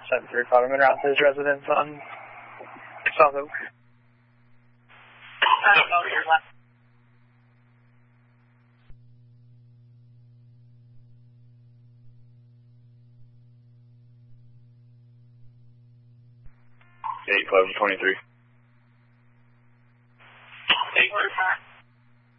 735. I'm going to route to his residence on South Oak. Your left. Eight 1123.